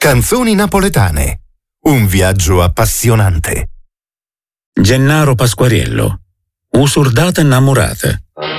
Canzoni napoletane. Un viaggio appassionante. Gennaro Pasquariello. Usurdata innamorata.